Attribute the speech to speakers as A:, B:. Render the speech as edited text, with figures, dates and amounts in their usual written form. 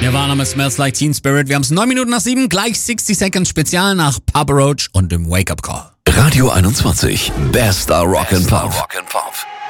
A: Nirvana mit Smells Like Teen Spirit. Wir haben es 9 Minuten nach 7, gleich 60 Seconds Spezial nach Papa Roach und dem Wake-Up Call.
B: Radio 21, bester Rock and Pop.